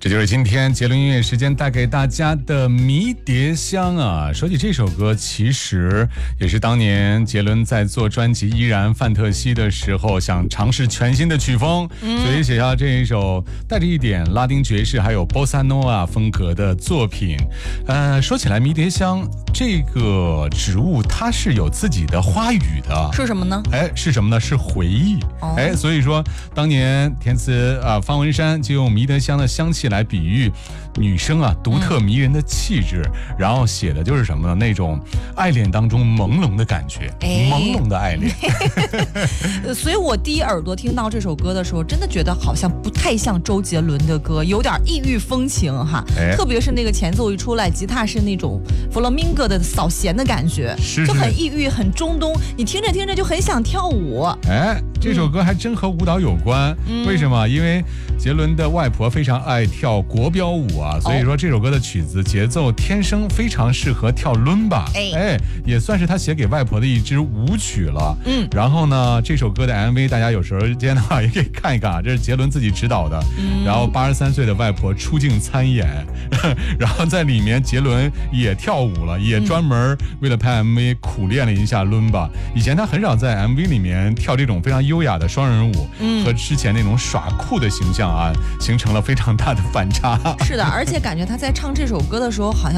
这就是今天杰伦音乐时间带给大家的迷迭香啊。说起这首歌，其实也是当年杰伦在做专辑《依然范特西》的时候，想尝试全新的曲风，所以写下这一首带着一点拉丁爵士还有波萨诺瓦风格的作品。说起来迷迭香这个植物，它是有自己的花语的， 是什么呢？ 是什么呢？是回忆。所以说当年填词方文山就用迷迭香的香气来比喻女生独特迷人的气质，然后写的就是什么呢？那种爱恋当中朦胧的感觉，朦胧的爱恋。 所以我第一耳朵听到这首歌的时候，真的觉得好像不太像周杰伦的歌，有点异域风情哈。特别是那个前奏一出来，吉他是那种弗洛明戈的扫弦的感觉，就很异域，很中东，你听着听着就很想跳舞。 这首歌还真和舞蹈有关。为什么？因为杰伦的外婆非常爱跳国标舞啊，所以说这首歌的曲子节奏天生非常适合跳伦巴。也算是他写给外婆的一支舞曲了。然后呢，这首歌的 MV 大家有时间的话也可以看一看啊，这是杰伦自己指导的。然后83岁的外婆出镜参演，然后在里面杰伦也跳舞了，也专门为了拍 MV 苦练了一下伦巴。以前他很少在 MV 里面跳这种非常优雅的双人舞，和之前那种耍酷的形象形成了非常大的反差。 是的，而且感觉他在唱这首歌的时候好像